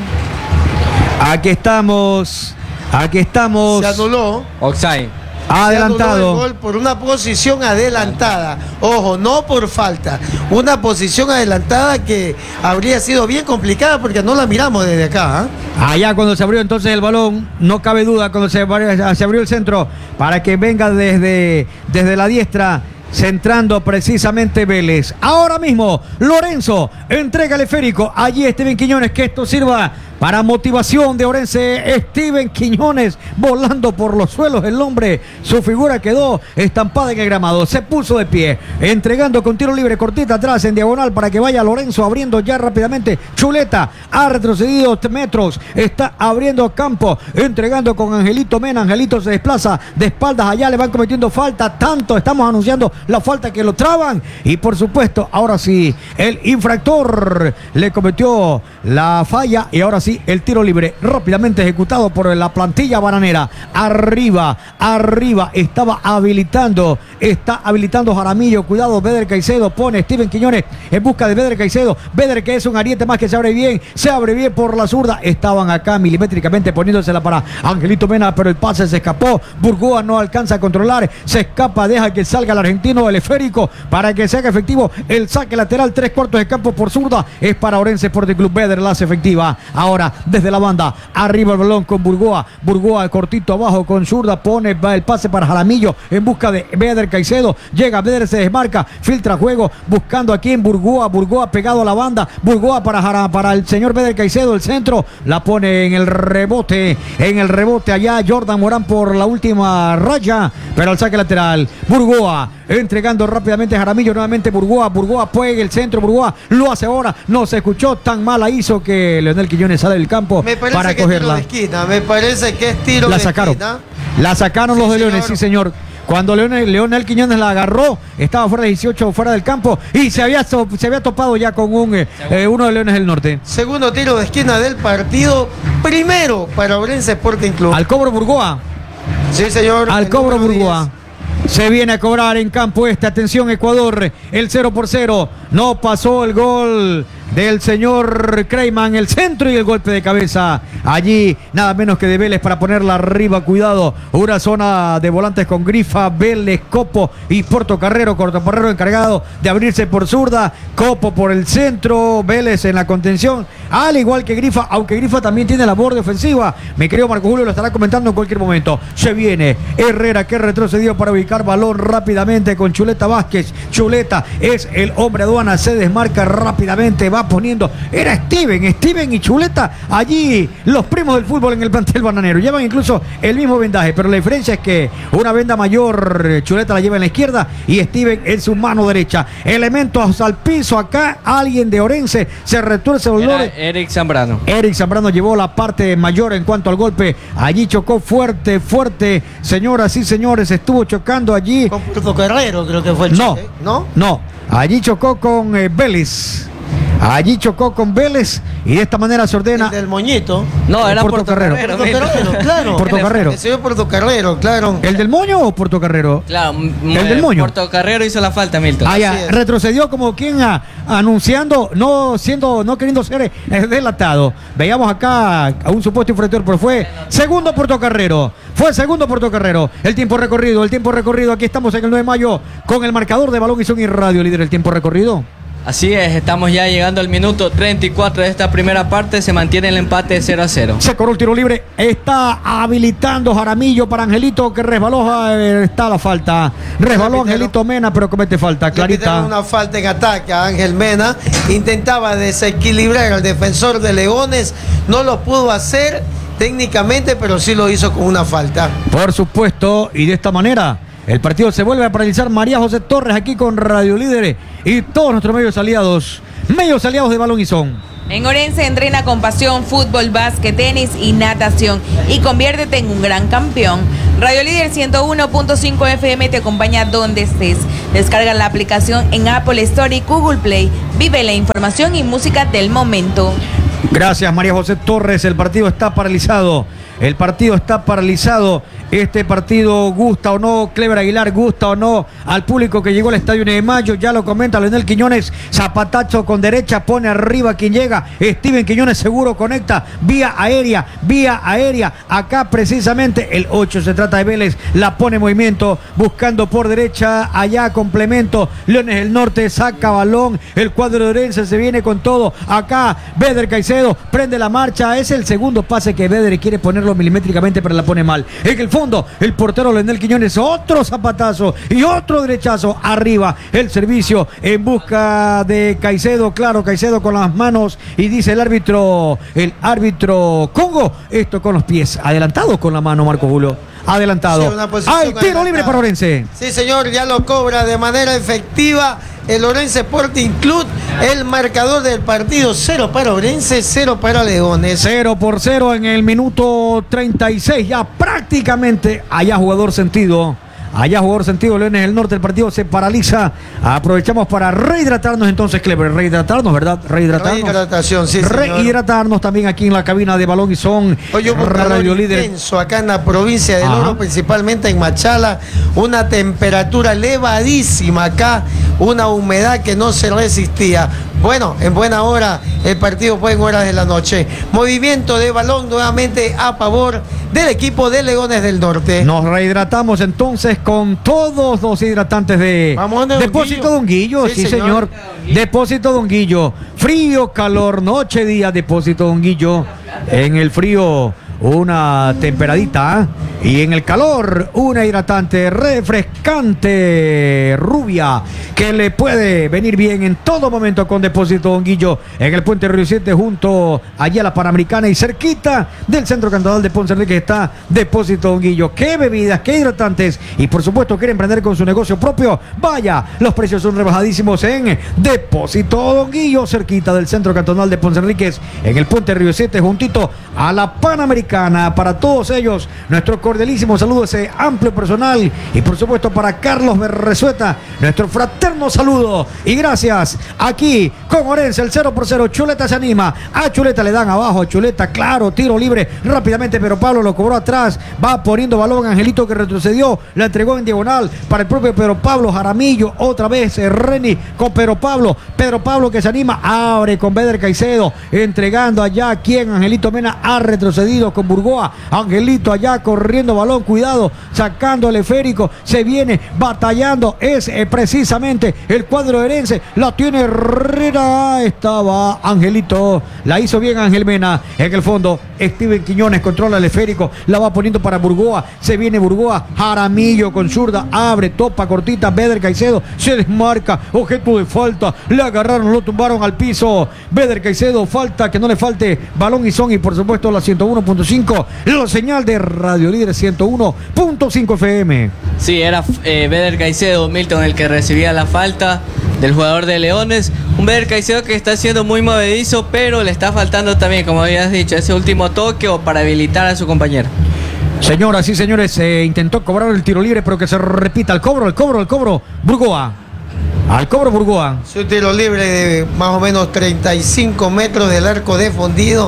Aquí estamos. Aquí estamos. Se anuló. Oxai. Adelantado. Se anuló el gol por una posición adelantada. Ojo, no por falta. Una posición adelantada que habría sido bien complicada porque no la miramos desde acá. ¿eh? Allá cuando se abrió entonces el balón, no cabe duda, cuando se abrió, se abrió el centro para que venga desde, desde la diestra, centrando precisamente Vélez. Ahora mismo, Lorenzo entrega el esférico. Allí Steven Quiñones, que esto sirva para motivación de Orense. Steven Quiñones volando por los suelos. El hombre, su figura quedó estampada en el gramado. Se puso de pie, entregando con tiro libre, cortita atrás en diagonal para que vaya Lorenzo abriendo ya rápidamente. Chuleta ha retrocedido metros, está abriendo campo, entregando con Angelito Mena. Angelito se desplaza de espaldas allá, le van cometiendo falta. Tanto estamos anunciando la falta que lo traban. Y por supuesto, ahora sí, el infractor le cometió la falla y ahora sí el tiro libre rápidamente ejecutado por la plantilla bananera. Arriba, arriba estaba habilitando, está habilitando Jaramillo. Cuidado, Beder Caicedo pone Steven Quiñones en busca de Beder Caicedo. Beder, que es un ariete más que se abre bien, se abre bien por la zurda. Estaban acá milimétricamente poniéndosela para Angelito Mena, pero el pase se escapó. Burgoa no alcanza a controlar, se escapa, deja que salga el argentino del esférico para que se haga efectivo el saque lateral. Tres cuartos de campo por zurda es para Orense Sporting Club. Beder la hace efectiva. Ahora desde la banda, arriba el balón con Burgoa. Burgoa cortito abajo con zurda, pone va el pase para Jaramillo en busca de Beder Caicedo. Llega Beder, se desmarca, filtra juego, buscando aquí en Burgoa. Burgoa pegado a la banda. Burgoa para, Jara, para el señor Beder Caicedo. El centro la pone en el rebote. En el rebote allá Jordan Morán por la última raya, pero al saque lateral. Burgoa entregando rápidamente a Jaramillo. Nuevamente Burgoa. Burgoa puede el centro. Burgoa lo hace ahora. No se escuchó, tan mala hizo que Leonel Quiñones sale del campo me parece para que cogerla. Es tiro de esquina. Me parece que es tiro la de sacaron. esquina. La sacaron sí, los de señor. Leones, sí señor. Cuando Leonel, Leonel Quiñones la agarró, estaba fuera de dieciocho, fuera del campo, y se había, se había topado ya con un, eh, uno de Leones del Norte. Segundo tiro de esquina del partido. Primero para Orense Sporting Club. Al cobro Burgoa. Sí, señor. Al el cobro número Burgoa. Se viene a cobrar en campo este. Atención, Ecuador. El cero por cero. No pasó el gol del señor Creyman, el centro y el golpe de cabeza allí, nada menos que de Vélez para ponerla arriba. Cuidado, una zona de volantes con Grifa, Vélez, Copo y Portocarrero. Portocarrero encargado de abrirse por zurda, Copo por el centro, Vélez en la contención, al igual que Grifa, aunque Grifa también tiene labor de ofensiva. Mi querido Marco Julio lo estará comentando en cualquier momento. Se viene Herrera, que retrocedió para ubicar balón rápidamente con Chuleta Vázquez. Chuleta es el hombre aduana, se desmarca rápidamente, va poniendo, era Steven, Steven y Chuleta, allí los primos del fútbol en el plantel bananero, llevan incluso el mismo vendaje, pero la diferencia es que una venda mayor, Chuleta la lleva en la izquierda y Steven en su mano derecha. Elementos al piso acá, alguien de Orense se retuerce el dolor. Eric Zambrano. Eric Zambrano llevó la parte mayor en cuanto al golpe, allí chocó fuerte, fuerte, señoras y señores, estuvo chocando allí. Con Portocarrero creo que fue el No, choque, ¿no? No, allí chocó con eh, Vélez. Allí chocó con Vélez y de esta manera se ordena. El del moñito. No, era Portocarrero. Portocarrero. Portocarrero, claro. Portocarrero. El señor Portocarrero, claro. ¿El del moño o Portocarrero? Claro, el del moño. Portocarrero hizo la falta, Milton. Ah, ya, Así es. retrocedió como quien a, anunciando, no siendo, no queriendo ser eh, delatado. Veíamos acá a un supuesto infractor, pero fue segundo Portocarrero. Fue segundo Portocarrero. El tiempo recorrido, el tiempo recorrido. Aquí estamos en el nueve de mayo con el marcador de Balón y Son y Radio Líder. El tiempo recorrido. Así es, estamos ya llegando al minuto treinta y cuatro de esta primera parte, se mantiene el empate de cero a cero. Se corrió el tiro libre, está habilitando Jaramillo para Angelito que resbaló, eh, está la falta. Resbaló Angelito Mena, pero comete falta, clarita. Una falta en ataque a Ángel Mena, intentaba desequilibrar al defensor de Leones, no lo pudo hacer técnicamente, pero sí lo hizo con una falta. Por supuesto, y de esta manera el partido se vuelve a paralizar. María José Torres aquí con Radio Líderes y todos nuestros medios aliados, medios aliados de Balón y Son. En Orense entrena con pasión fútbol, básquet, tenis y natación y conviértete en un gran campeón. Radio Líder ciento uno punto cinco F M te acompaña donde estés. Descarga la aplicación en Apple Store y Google Play. Vive la información y música del momento. Gracias, María José Torres. El partido está paralizado. El partido está paralizado. Este partido gusta o no, Cleber Aguilar gusta o no al público que llegó al Estadio nueve de Mayo. Ya lo comenta Leonel Quiñones. Zapatazo con derecha, pone arriba quien llega. Steven Quiñones seguro conecta vía aérea, vía aérea. Acá precisamente el ocho se trata de Vélez. La pone en movimiento, buscando por derecha. Allá complemento. Leones del Norte saca balón. El cuadro de Orense se viene con todo. Acá Beder Caicedo prende la marcha. Es el segundo pase que Beder quiere ponerlo milimétricamente, pero la pone mal. En el fondo, el portero Leonel Quiñones, otro zapatazo y otro derechazo arriba. El servicio en busca de Caicedo, claro, Caicedo con las manos y dice el árbitro, el árbitro Congo, esto con los pies, adelantado con la mano Marco Julio. Adelantado. Sí, hay tiro libre para Orense. Sí, señor, ya lo cobra de manera efectiva el Orense Sporting Club. El marcador del partido, cero para Orense, cero para Leones. Cero por cero en el minuto treinta y seis, ya prácticamente allá jugador sentido. Allá jugador sentido, Leones del Norte, el partido se paraliza. Aprovechamos para rehidratarnos entonces, Cleber, rehidratarnos, ¿verdad? Rehidratarnos. Rehidratación, sí, señor. Rehidratarnos también aquí en la cabina de Balón y Son. Hoy hubo un calor intenso acá en la provincia del Oro, principalmente en Machala. Una temperatura elevadísima acá, una humedad que no se resistía. Bueno, en buena hora, el partido fue en horas de la noche. Movimiento de balón nuevamente a favor del equipo de Leones del Norte. Nos rehidratamos entonces con todos los hidratantes de Depósito Donguillo. Sí, sí, señor. señor. Depósito Donguillo. Frío, calor, noche, día, Depósito Donguillo. En el frío, una temperadita. Y en el calor, una hidratante refrescante rubia que le puede venir bien en todo momento con Depósito Donguillo en el Puente Río siete junto allá a la Panamericana y cerquita del Centro Cantonal de Ponce Enrique está Depósito Donguillo. ¿Qué bebidas, qué hidratantes? Y por supuesto, quiere emprender con su negocio propio. Vaya, los precios son rebajadísimos en Depósito Donguillo, cerquita del Centro Cantonal de Ponce Enrique en el Puente Río siete juntito a la Panamericana. Para todos ellos, nuestro cordialísimo saludo, ese amplio personal y por supuesto para Carlos Berrezueta, nuestro fraterno saludo y gracias aquí con Orense, el cero por cero. Chuleta se anima, a Chuleta le dan abajo, a Chuleta, claro, tiro libre rápidamente, pero Pablo lo cobró atrás, va poniendo balón Angelito que retrocedió, la entregó en diagonal para el propio Pedro Pablo. Jaramillo, otra vez eh, Reni con Pedro Pablo, Pedro Pablo que se anima, abre con Beder Caicedo, entregando allá quien Angelito Mena ha retrocedido con Burgoa, Angelito allá corriendo balón, cuidado, sacando el esférico, se viene batallando, es eh, precisamente el cuadro de Orense, la tiene Herrera, estaba Angelito, la hizo bien Ángel Mena, en el fondo Steven Quiñones controla el esférico, la va poniendo para Burgoa, se viene Burgoa, Jaramillo con zurda, abre, topa cortita, Beder Caicedo, se desmarca, objeto de falta, le agarraron, lo tumbaron al piso, Beder Caicedo, falta, que no le falte Balón y Son y por supuesto la ciento uno punto cinco, la señal de Radio Líder ciento uno punto cinco F M. Sí, era eh, Beder Caicedo, Milton, el que recibía la falta del jugador de Leones. Un Beder Caicedo que está siendo muy movedizo, pero le está faltando también, como habías dicho, ese último toque o para habilitar a su compañero. Señoras y señores, se eh, intentó cobrar el tiro libre, pero que se repita el cobro, el cobro, el cobro. Burgoa. Al cobro Burgoa. Es un tiro libre de más o menos treinta y cinco metros del arco defendido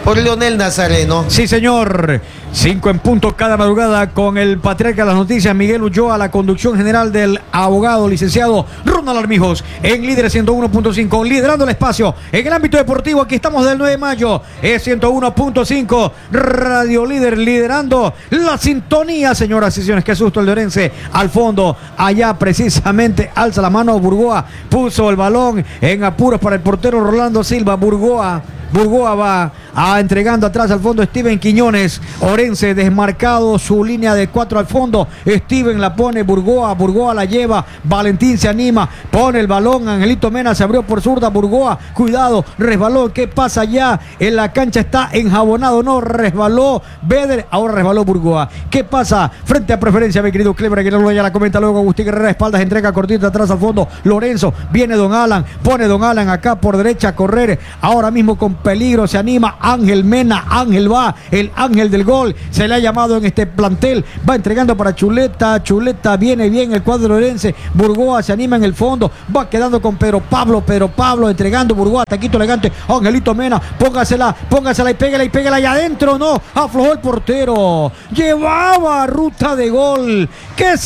por Leonel Nazareno. Sí, señor. Cinco en punto cada madrugada con el patriarca de las noticias, Miguel Ulloa, la conducción general del abogado licenciado Ronald Armijos, en Líder ciento uno punto cinco, liderando el espacio en el ámbito deportivo. Aquí estamos del nueve de mayo, es ciento uno punto cinco, Radio Líder, liderando la sintonía, señoras y señores. Qué susto el de Orense, al fondo, allá precisamente, alza la mano Burgoa, puso el balón en apuros para el portero Rolando Silva. Burgoa Burgoa va a entregando atrás al fondo Steven Quiñones. Orense desmarcado su línea de cuatro al fondo. Steven la pone, Burgoa, Burgoa la lleva, Valentín se anima, pone el balón, Angelito Mena se abrió por zurda, Burgoa, cuidado, resbaló. ¿Qué pasa allá? En la cancha está enjabonado, no, resbaló Beder, ahora resbaló Burgoa. ¿Qué pasa? Frente a preferencia, mi querido Cleber, que no ya la comenta luego Agustín Guerrera, espaldas, entrega cortita atrás al fondo, Lorenzo, viene Don Alan, pone Don Alan acá por derecha a correr, ahora mismo con peligro, se anima Ángel Mena, Ángel va, el ángel del gol, se le ha llamado en este plantel, va entregando para Chuleta, Chuleta viene bien el cuadro orense, Burgoa se anima en el fondo, va quedando con Pedro Pablo, Pedro Pablo entregando, Burgoa, taquito elegante, Angelito Mena, póngasela, póngasela y pégala y pégala y adentro, no, aflojó el portero, llevaba ruta de gol, qué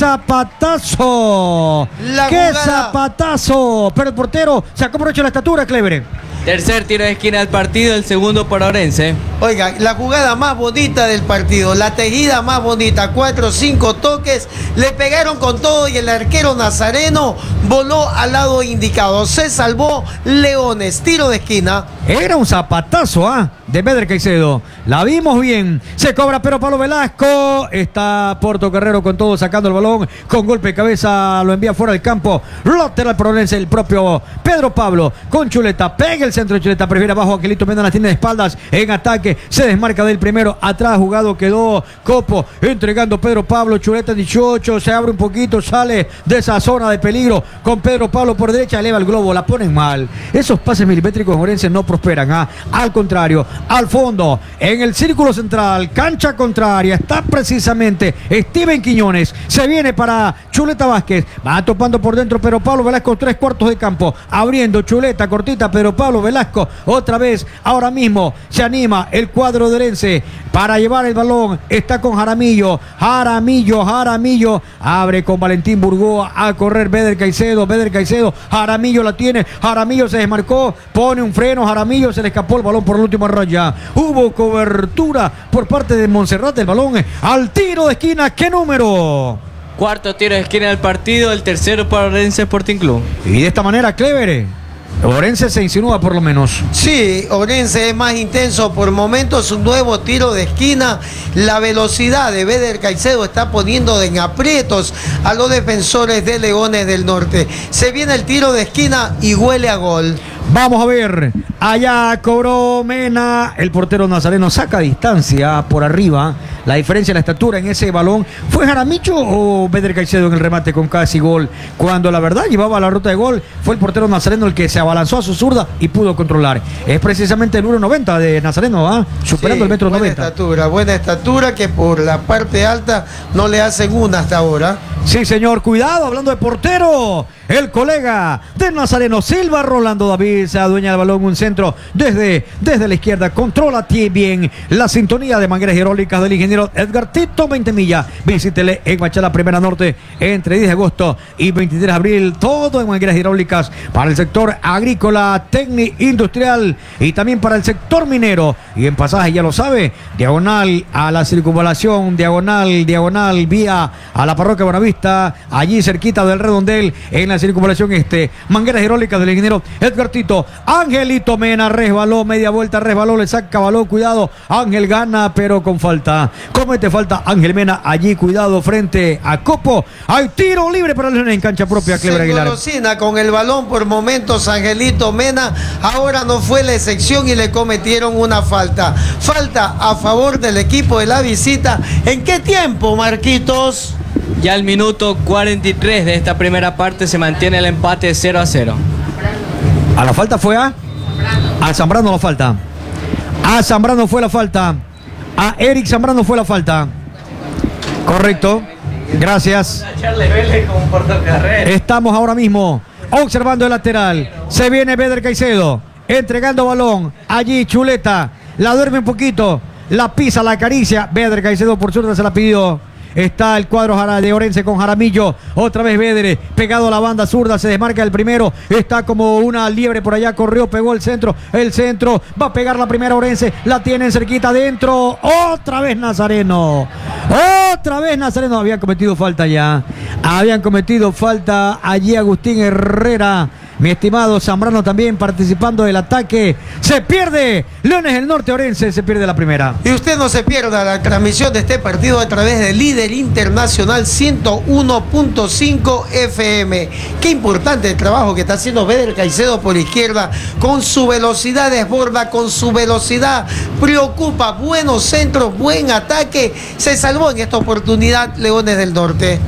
zapatazo, La qué jugada. zapatazo, pero el portero sacó provecho de la estatura, Clever. Tercer tiro de esquina del partido, el segundo por Orense. Oiga, la jugada más bonita del partido, la tejida más bonita, cuatro o cinco toques, le pegaron con todo y el arquero Nazareno voló al lado indicado, se salvó Leones, tiro de esquina. Era un zapatazo, ¿ah? De Beder Caicedo. La vimos bien. Se cobra pero Pablo Velasco. Está Porto Guerrero con todo sacando el balón. Con golpe de cabeza lo envía fuera del campo. Lateral por Orense, el propio Pedro Pablo. Con Chuleta. Pega el centro de Chuleta. Prefiere abajo. Angelito Mena la tiene de espaldas. En ataque. Se desmarca del primero. Atrás jugado quedó Copo. Entregando Pedro Pablo. Chuleta dieciocho. Se abre un poquito. Sale de esa zona de peligro. Con Pedro Pablo por derecha. Eleva el globo. La ponen mal. Esos pases milimétricos en Orense no prosperan. ¿ah? Al contrario. Al fondo, en el círculo central, cancha contraria, está precisamente Steven Quiñones. Se viene para Chuleta Vázquez. Va topando por dentro, pero Pablo Velasco, tres cuartos de campo. Abriendo Chuleta, cortita, pero Pablo Velasco, otra vez, ahora mismo se anima el cuadro de Orense para llevar el balón. Está con Jaramillo. Jaramillo, Jaramillo. Abre con Valentín Burgoa a correr Beder Caicedo. Beder Caicedo. Jaramillo la tiene. Jaramillo se desmarcó. Pone un freno. Jaramillo se le escapó el balón por el último raya. Hubo cobertura por parte de Montserrat. El balón al tiro de esquina. ¿Qué número? Cuarto tiro de esquina del partido, el tercero para Orense Sporting Club. Y de esta manera, Clever, Orense se insinúa por lo menos. Sí, Orense es más intenso por momentos, un nuevo tiro de esquina. La velocidad de Beder Caicedo está poniendo en aprietos a los defensores de Leones del Norte. Se viene el tiro de esquina y huele a gol. Vamos a ver, allá cobró Mena, el portero nazareno saca distancia por arriba, la diferencia en la estatura en ese balón, ¿fue Jaramillo o Beder Caicedo en el remate con casi gol? Cuando la verdad llevaba la ruta de gol, fue el portero nazareno el que se abalanzó a su zurda y pudo controlar. Es precisamente el uno noventa de Nazareno, ¿ah? Superando Sí, el metro buena noventa. estatura, buena estatura que por la parte alta no le hacen una hasta ahora. Sí, señor, cuidado, hablando de portero, el colega de Nazareno, Silva Rolando David, se adueña del balón, un centro desde, desde la izquierda, controla bien la sintonía de mangueras hidráulicas del ingeniero Edgar Tito veinte millas. Visítele en Machala Primera Norte entre diez de agosto y veintitrés de abril, todo en mangueras hidráulicas para el sector agrícola, técnico, industrial y también para el sector minero. Y en pasaje, ya lo sabe, diagonal a la circunvalación, diagonal, diagonal, vía a la parroquia Buenavista, allí cerquita del redondel, en la circunvalación este, mangueras hidráulicas del ingeniero Edgar Tito. Angelito Mena resbaló, media vuelta, resbaló, le saca balón, cuidado, Ángel gana, pero con falta, comete falta Ángel Mena, allí cuidado frente a Copo, hay tiro libre para Leones en cancha propia, Cleber Aguilar. Se golosina con el balón por momentos Angelito Mena, ahora no fue la excepción y le cometieron una falta, falta a favor del equipo de la visita. ¿En qué tiempo, Marquitos? Ya al minuto cuarenta y tres de esta primera parte se mantiene el empate cero a cero. A la falta fue a... A Zambrano la falta. A Zambrano fue la falta. A Eric Zambrano fue la falta. Correcto. Gracias. Estamos ahora mismo observando el lateral. Se viene Beder Caicedo. Entregando balón. Allí Chuleta. la duerme un poquito, la pisa, la acaricia. Beder Caicedo por suerte se la pidió. Está el cuadro de Orense con Jaramillo. Otra vez Beder pegado a la banda zurda. Se desmarca el primero. Está como una liebre por allá. Corrió, pegó el centro. El centro. Va a pegar la primera Orense. La tienen cerquita adentro. Otra vez Nazareno. Otra vez Nazareno. Habían cometido falta ya. Habían cometido falta allí Agustín Herrera. Mi estimado Zambrano también participando del ataque. Se pierde. Leones del Norte Orense se pierde la primera. Y usted no se pierda la transmisión de este partido a través de Líder Internacional ciento uno punto cinco F M. Qué importante el trabajo que está haciendo Beder Caicedo por izquierda. Con su velocidad desborda, con su velocidad preocupa. Buenos centros, buen ataque. Se salvó en esta oportunidad Leones del Norte.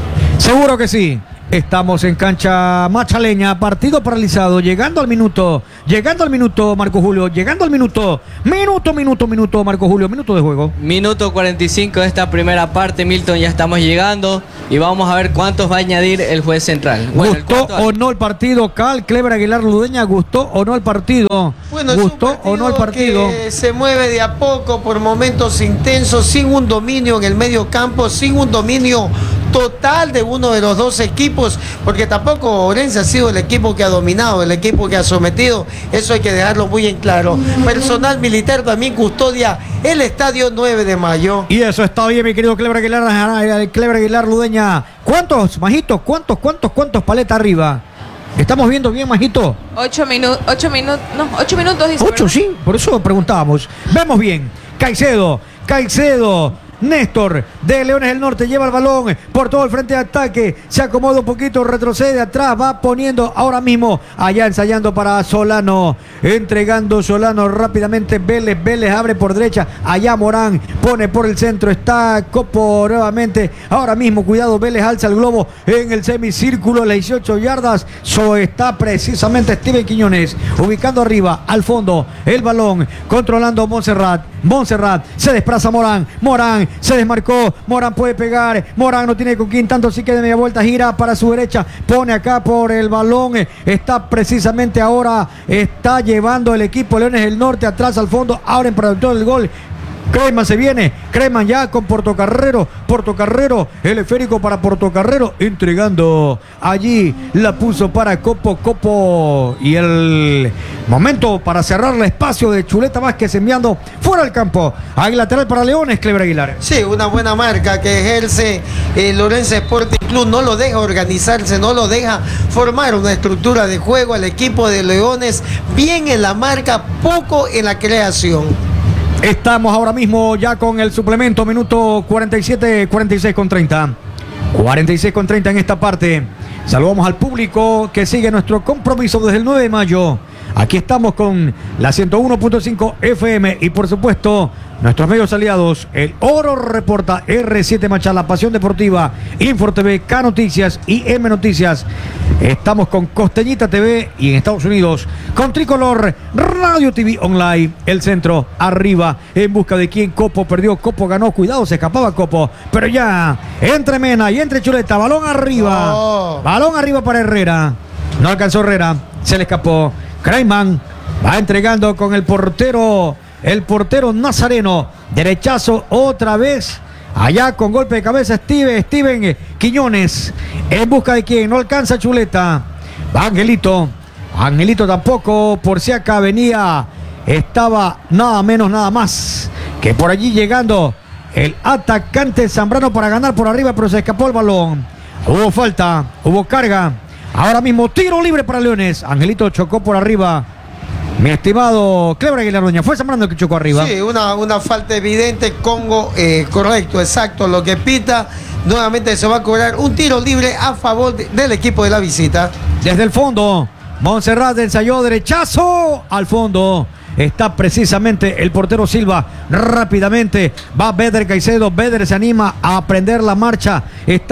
Seguro que sí. Estamos en cancha machaleña, partido paralizado, llegando al minuto, llegando al minuto, Marco Julio, llegando al minuto, minuto, minuto, minuto, Marco Julio, minuto de juego. Minuto cuarenta y cinco de esta primera parte, Milton, ya estamos llegando y vamos a ver cuántos va a añadir el juez central. Bueno, ¿Gustó o no el partido, Cal, Cleber Aguilar Ludeña? ¿Gustó o no el partido? Bueno, ¿Gustó o no el partido? Que se mueve de a poco por momentos intensos, sin un dominio en el medio campo, sin un dominio total de uno de los dos equipos, porque tampoco Orense ha sido el equipo que ha dominado, el equipo que ha sometido, eso hay que dejarlo muy en claro. Personal militar también custodia el estadio nueve de mayo. Y eso está bien, mi querido Cleber Aguilar, Cleber Aguilar Ludeña. ¿Cuántos, Majito? ¿Cuántos, cuántos, cuántos paletas arriba? ¿Estamos viendo bien, Majito? Ocho minutos, ocho minutos, no, ocho minutos. Dice, Ocho, ¿verdad? sí, por eso preguntábamos. Vemos bien. Caicedo, Caicedo. Néstor de Leones del Norte lleva el balón por todo el frente de ataque, se acomoda un poquito, retrocede atrás, va poniendo ahora mismo allá ensayando para Solano, entregando Solano rápidamente. Vélez, Vélez abre por derecha, allá Morán pone por el centro, está Copo nuevamente, ahora mismo cuidado, Vélez alza el globo en el semicírculo, las dieciocho yardas, so está precisamente Steven Quiñones ubicando arriba, al fondo el balón, controlando Montserrat, Montserrat se desplaza Morán, Morán se desmarcó, Morán puede pegar, Morán no tiene con quién, tanto sí que de media vuelta gira para su derecha, pone acá por el balón, está precisamente ahora, está llevando el equipo Leones del Norte atrás al fondo, abren para el del gol. Creyman se viene, Creyman ya con Portocarrero, Portocarrero, el esférico para Portocarrero, entregando allí, la puso para Copo, Copo, y el momento para cerrar el espacio de Chuleta Vázquez enviando fuera del campo, al lateral para Leones, Cleber Aguilar. Sí, una buena marca que ejerce el Orense Sporting Club, no lo deja organizarse, no lo deja formar una estructura de juego al equipo de Leones, bien en la marca, poco en la creación. Estamos ahora mismo ya con el suplemento, minuto cuarenta y siete, cuarenta y seis con treinta. cuarenta y seis con treinta en esta parte. Saludamos al público que sigue nuestro compromiso desde el nueve de mayo. Aquí estamos con la ciento uno punto cinco F M y por supuesto nuestros medios aliados, el Oro Reporta, R siete Machala, Pasión Deportiva, Infor T V, K Noticias y M Noticias. Estamos con Costeñita T V y en Estados Unidos con Tricolor, Radio T V Online, el centro arriba en busca de quien. Copo perdió, Copo ganó, cuidado, se escapaba Copo, pero ya entre Mena y entre Chuleta, balón arriba, oh. balón arriba para Herrera, no alcanzó Herrera, se le escapó. Creyman va entregando con el portero, el portero Nazareno, derechazo otra vez, allá con golpe de cabeza Steven, Steven Quiñones, en busca de quien, no alcanza Chuleta, va Angelito, Angelito tampoco, por si acá venía, estaba nada menos, nada más, que por allí llegando el atacante Zambrano para ganar por arriba, pero se escapó el balón, hubo falta, hubo carga. Ahora mismo tiro libre para Leones. Angelito chocó por arriba. Mi estimado Cleber Aguilar Ludeña, fue Zambrano el que chocó arriba. Sí, una, una falta evidente. Congo, eh, correcto, exacto. Lo que pita, nuevamente se va a cobrar un tiro libre a favor de, del equipo de la visita. Desde el fondo, Montserrat ensayó derechazo al fondo. Está precisamente el portero Silva. Rápidamente va Beder Caicedo. Beder se anima a prender la marcha. Está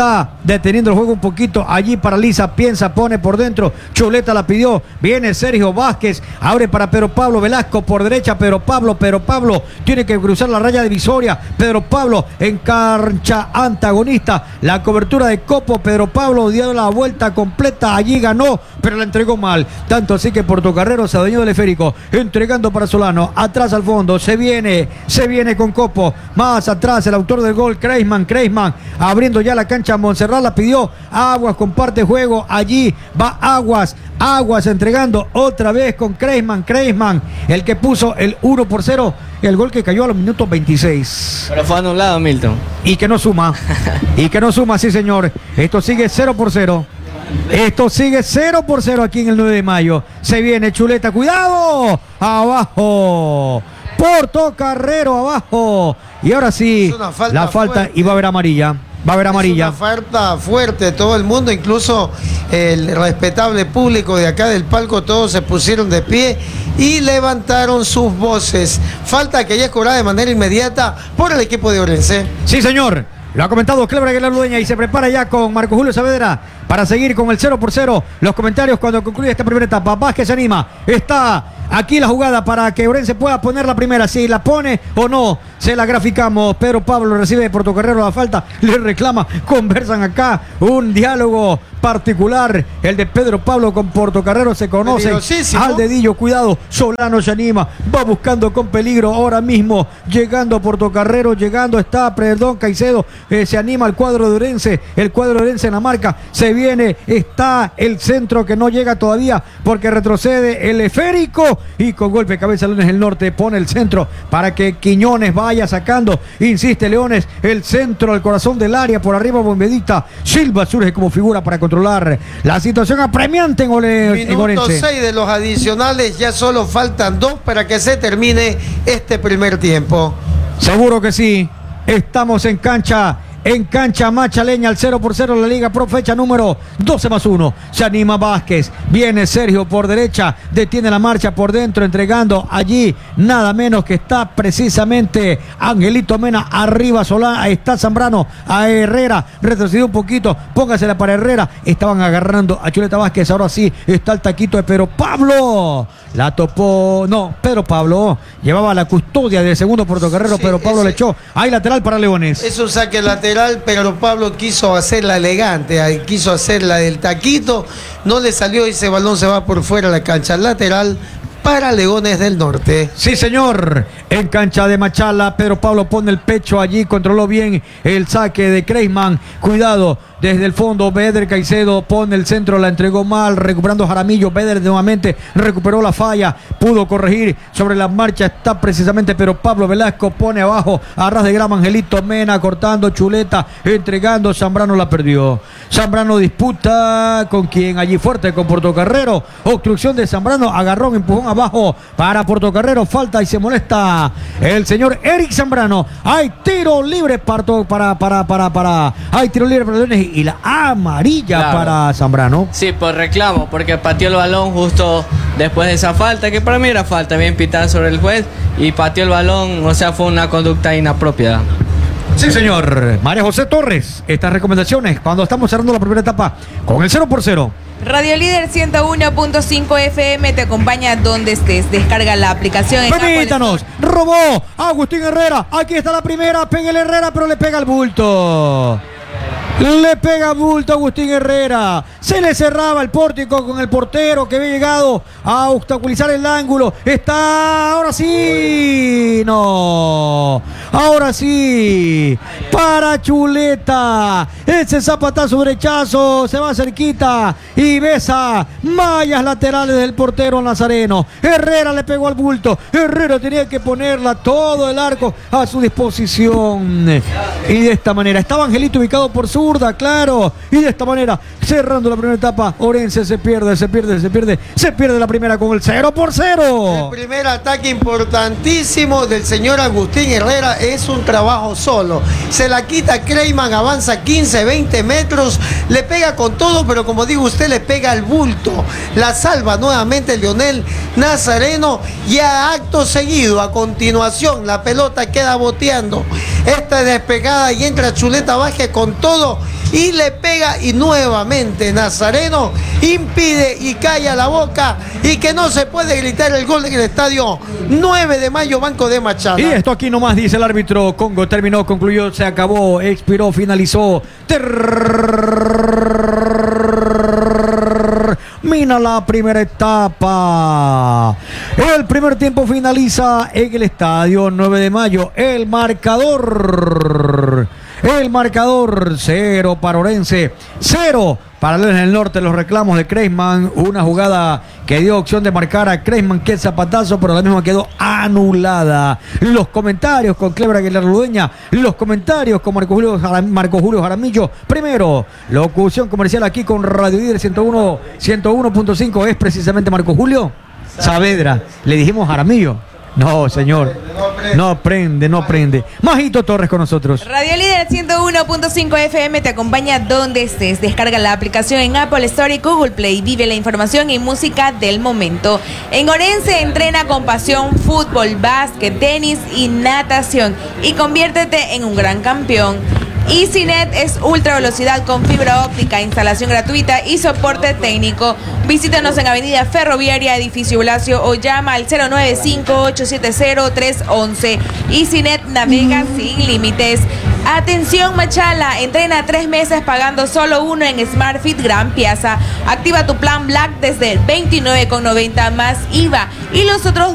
deteniendo el juego un poquito. Allí paraliza, piensa, pone por dentro. Chuleta la pidió. Viene Sergio Vázquez. Abre para Pedro Pablo Velasco por derecha. Pedro Pablo, Pedro Pablo tiene que cruzar la raya divisoria. Pedro Pablo en cancha antagonista. La cobertura de Copo. Pedro Pablo dio la vuelta completa. Allí ganó, pero la entregó mal. Tanto así que Portocarrero se adueñó del esférico. Entregando para Solano. Atrás al fondo. Se viene, se viene con Copo. Más atrás el autor del gol, Kreisman. Kreisman abriendo ya la cancha. Montserrat la pidió. Aguas comparte juego. Allí va Aguas. Aguas entregando otra vez con Kreisman. Kreisman, el que puso el uno por cero. El gol que cayó a los minutos veintiséis. Pero fue anulado, Milton. Y que no suma. Y que no suma, sí, señor. Esto sigue cero por cero. Esto sigue cero por cero aquí en el nueve de mayo. Se viene Chuleta. ¡Cuidado! Abajo. Portocarrero abajo. Y ahora sí, falta la falta fuerte. Y va a haber amarilla. Va a haber amarilla. Es una falta fuerte de todo el mundo, incluso el respetable público de acá del palco, todos se pusieron de pie y levantaron sus voces. Falta que ya es cobrada de manera inmediata por el equipo de Orense. Sí, señor. Lo ha comentado Cleber Aguilar Ludeña y se prepara ya con Marco Julio Saavedra para seguir con el cero por cero. Los comentarios cuando concluye esta primera etapa. Vázquez se anima. Está aquí la jugada para que Orense pueda poner la primera. Si la pone o no, se la graficamos. Pedro Pablo recibe de Portocarrero la falta. Le reclama. Conversan acá. Un diálogo particular. El de Pedro Pablo con Portocarrero se conoce. Al dedillo. Cuidado. Solano se anima. Va buscando con peligro ahora mismo. Llegando a Portocarrero. Llegando está. Perdón, Caicedo. Eh, se anima el cuadro de Orense. El cuadro de Orense en la marca. Se viene. Está el centro que no llega todavía porque retrocede el esférico. Y con golpe de cabeza Leones del Norte pone el centro para que Quiñones vaya sacando. Insiste Leones. El centro al corazón del área. Por arriba Bombedita. Silva surge como figura para controlar la situación apremiante en, Ole, en Orense. Minuto seis de los adicionales. Ya solo faltan dos para que se termine este primer tiempo. Seguro que sí. Estamos en cancha. En cancha Machaleña al cero por cero la Liga Pro, fecha número doce más uno. Se anima Vázquez. Viene Sergio por derecha. Detiene la marcha por dentro. Entregando allí nada menos que está precisamente Angelito Mena. Arriba Solá. Está Zambrano a Herrera. Retrocedió un poquito. Póngasela para Herrera. Estaban agarrando a Chuleta Vázquez. Ahora sí está el taquito de Pedro Pablo. La topó. No, Pedro Pablo. Llevaba la custodia del segundo Portocarrero. Sí, Pedro Pablo ese, le echó. Hay lateral para Leones. Es un saque lateral. Pero Pablo quiso hacerla elegante, quiso hacerla del taquito, no le salió y ese balón se va por fuera de la cancha. Lateral para Leones del Norte. Sí, señor. En cancha de Machala, Pedro Pablo pone el pecho allí, controló bien el saque de Kreisman. Cuidado. Desde el fondo, Beder Caicedo pone el centro, la entregó mal, recuperando Jaramillo. Beder nuevamente recuperó la falla, pudo corregir sobre la marcha. Está precisamente, pero Pablo Velasco pone abajo, a ras de grama Angelito Mena, cortando Chuleta, entregando. Zambrano la perdió. Zambrano disputa con quien allí fuerte, con Portocarrero. Obstrucción de Zambrano, agarrón, empujón abajo para Portocarrero. Falta y se molesta el señor Eric Zambrano. Hay tiro libre para, para, para, para, para. Hay tiro libre para Leones. Y la amarilla claro. para Zambrano. Sí, por reclamo, porque pateó el balón justo después de esa falta, que para mí era falta, bien pitada sobre el juez, y pateó el balón, o sea, fue una conducta inapropiada. Sí, señor. María José Torres, estas recomendaciones cuando estamos cerrando la primera etapa con el cero por cero. Radio Líder ciento uno punto cinco F M te acompaña donde estés. Descarga la aplicación. Permítanos. Robó Agustín Herrera. Aquí está la primera. Pega el Herrera, pero le pega el bulto. Le pega bulto a Agustín Herrera. Se le cerraba el pórtico con el portero que había llegado a obstaculizar el ángulo. Está, ahora sí. No. Ahora sí. Para Chuleta. Ese zapatazo derechazo. Se va cerquita y besa mallas laterales del portero nazareno. Herrera le pegó al bulto. Herrera tenía que ponerla todo el arco a su disposición. Y de esta manera estaba Angelito ubicado por zurda, claro. Y de esta manera, cerrando la primera etapa, Orense se pierde, se pierde, se pierde, se pierde la primera con el cero por cero. El primer ataque importantísimo del señor Agustín Herrera es un trabajo solo. Se la quita Kreisman, avanza quince, veinte metros, le pega con todo, pero como digo usted, le pega al bulto. La salva nuevamente Leonel Nazareno y a acto seguido, a continuación, la pelota queda boteando Esta es despegada y entra Chuleta Vázquez con todo y le pega y nuevamente Nazareno impide y calla la boca y que no se puede gritar el gol en el estadio nueve de mayo, Banco de Machala. Y esto aquí nomás dice el árbitro. Congo terminó, concluyó, se acabó, expiró, finalizó. Termina la primera etapa. El primer tiempo finaliza en el estadio nueve de mayo. El marcador. El marcador, cero para Orense, cero para en el norte. Los reclamos de Kreisman, una jugada que dio opción de marcar a Kreisman, que el zapatazo, pero la misma quedó anulada. Los comentarios con Cleber Aguilar Ludeña, los comentarios con Marco Julio, Marco Julio Jaramillo. Primero, locución comercial aquí con Radio Líder ciento uno punto cinco, es precisamente Marco Julio Saavedra. Le dijimos Jaramillo. No, señor. No prende, no prende. Majito Torres con nosotros. Radio Líder ciento uno punto cinco F M te acompaña donde estés. Descarga la aplicación en Apple Store y Google Play. Vive la información y música del momento. En Orense entrena con pasión fútbol, básquet, tenis y natación. Y conviértete en un gran campeón. EasyNet es ultra velocidad con fibra óptica, instalación gratuita y soporte técnico. Visítanos en Avenida Ferroviaria, Edificio Blasio, o llama al cero nueve cinco, ocho siete cero, tres uno uno. EasyNet navega sin límites. Atención Machala, entrena tres meses pagando solo uno en SmartFit Gran Piazza. Activa tu plan Black desde el veintinueve con noventa más I V A y los otros